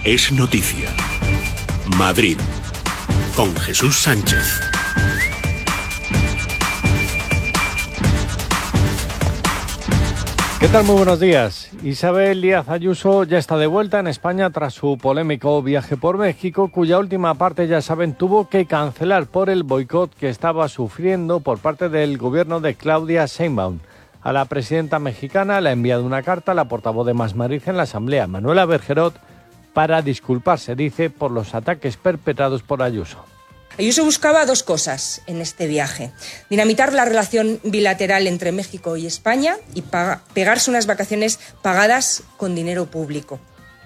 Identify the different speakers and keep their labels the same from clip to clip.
Speaker 1: es noticia. Madrid, con Jesús Sánchez.
Speaker 2: ¿Qué tal? Muy buenos días. Isabel Díaz Ayuso ya está de vuelta en España tras su polémico viaje por México, cuya última parte, ya saben, tuvo que cancelar por el boicot que estaba sufriendo por parte del gobierno de Claudia Sheinbaum. A la presidenta mexicana le ha enviado una carta a la portavoz de Más Madrid en la Asamblea, Manuela Bergerot, para disculparse, dice, por los ataques perpetrados por Ayuso.
Speaker 3: Ayuso buscaba dos cosas en este viaje: dinamitar la relación bilateral entre México y España y pegarse unas vacaciones pagadas con dinero público.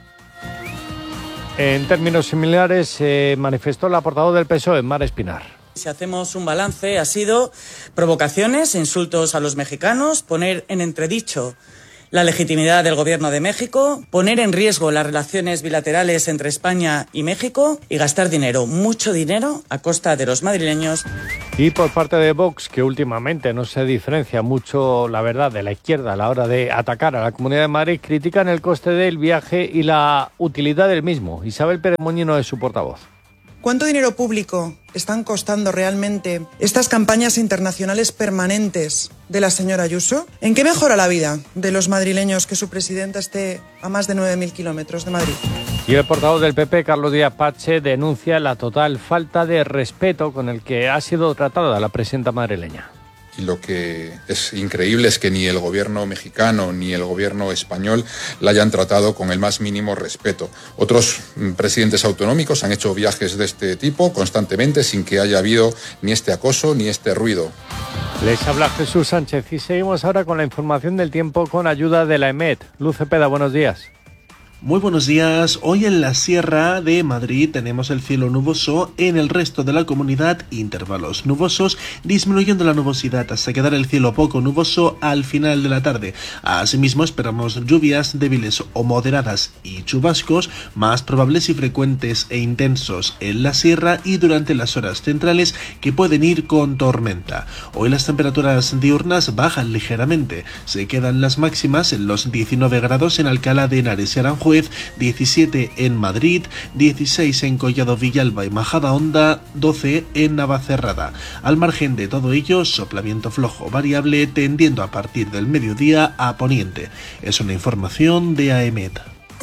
Speaker 2: En términos similares se manifestó la portavoz del PSOE, Mar Espinar.
Speaker 4: Si hacemos un balance, ha sido provocaciones, insultos a los mexicanos, poner en entredicho la legitimidad del Gobierno de México, poner en riesgo las relaciones bilaterales entre España y México y gastar dinero, mucho dinero, a costa de los madrileños.
Speaker 2: Y por parte de Vox, que últimamente no se diferencia mucho, la verdad, de la izquierda a la hora de atacar a la Comunidad de Madrid, critican el coste del viaje y la utilidad del mismo. Isabel Pérez Moñino es su portavoz.
Speaker 5: ¿Cuánto dinero público están costando realmente estas campañas internacionales permanentes de la señora Ayuso? ¿En qué mejora la vida de los madrileños que su presidenta esté a más de 9.000 kilómetros de Madrid?
Speaker 2: Y el portavoz del PP, Carlos Díaz Pache, denuncia la total falta de respeto con el que ha sido tratada la presidenta madrileña.
Speaker 6: Y lo que es increíble es que ni el gobierno mexicano ni el gobierno español la hayan tratado con el más mínimo respeto. Otros presidentes autonómicos han hecho viajes de este tipo constantemente sin que haya habido ni este acoso ni este ruido.
Speaker 2: Les habla Jesús Sánchez y seguimos ahora con la información del tiempo con ayuda de la EMET. Luz Cepeda, buenos días.
Speaker 7: Muy buenos días. Hoy en la Sierra de Madrid tenemos el cielo nuboso, en el resto de la comunidad intervalos nubosos, disminuyendo la nubosidad hasta quedar el cielo poco nuboso al final de la tarde. Asimismo esperamos lluvias débiles o moderadas y chubascos más probables y frecuentes e intensos en la sierra y durante las horas centrales, que pueden ir con tormenta. Hoy las temperaturas diurnas bajan ligeramente. Se quedan las máximas en los 19 grados en Alcalá de Henares y Aranjuez, 17 en Madrid, 16 en Collado Villalba y Majadahonda, 12 en Navacerrada. Al margen de todo ello, soplamiento flojo variable tendiendo a partir del mediodía a poniente. Es una información de AEMET.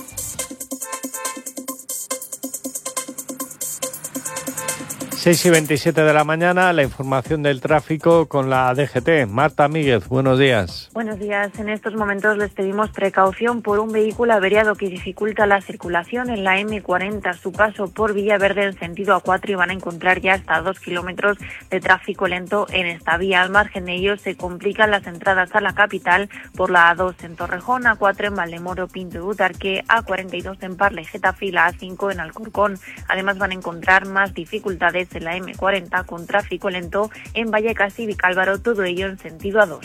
Speaker 2: 6:27 de la mañana, la información del tráfico con la DGT. Marta Míguez, buenos días.
Speaker 8: Buenos días. En estos momentos les pedimos precaución por un vehículo averiado que dificulta la circulación en la M40. Su paso por Villaverde en sentido A4 y van a encontrar ya hasta 2 kilómetros de tráfico lento en esta vía. Al margen de ello se complican las entradas a la capital por la A2 en Torrejón, A4 en Valdemoro, Pinto y Butarque, A42 en Parla y Getafe y la A5 en Alcorcón. Además van a encontrar más dificultades en la M40 con tráfico lento en Vallecas y Vicálvaro, todo ello en sentido A2.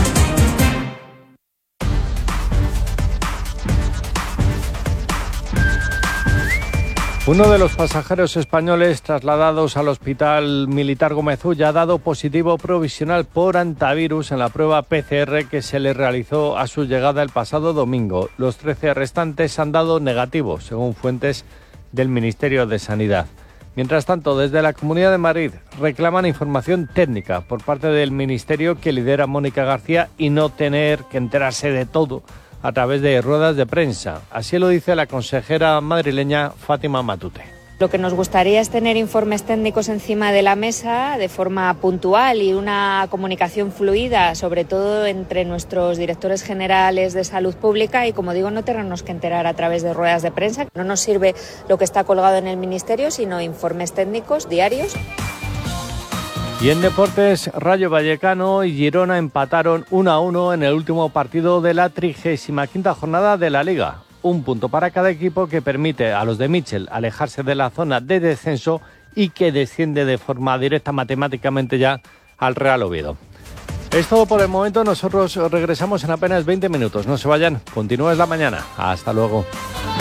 Speaker 2: Uno de los pasajeros españoles trasladados al Hospital Militar Gómez Ulla ha dado positivo provisional por antivirus en la prueba PCR que se le realizó a su llegada el pasado domingo. Los 13 restantes han dado negativo, según fuentes del Ministerio de Sanidad. Mientras tanto, desde la Comunidad de Madrid reclaman información técnica por parte del Ministerio que lidera Mónica García y no tener que enterarse de todo a través de ruedas de prensa. Así lo dice la consejera madrileña Fátima Matute.
Speaker 9: Lo que nos gustaría es tener informes técnicos encima de la mesa de forma puntual y una comunicación fluida, sobre todo entre nuestros directores generales de salud pública y, como digo, no tenernos que enterar a través de ruedas de prensa. No nos sirve lo que está colgado en el Ministerio, sino informes técnicos diarios.
Speaker 2: Y en deportes, Rayo Vallecano y Girona empataron 1-1 en el último partido de la 35ª jornada de la Liga. Un punto para cada equipo que permite a los de Michel alejarse de la zona de descenso y que desciende de forma directa matemáticamente ya al Real Oviedo. Es todo por el momento, nosotros regresamos en apenas 20 minutos. No se vayan, continúa la mañana. Hasta luego.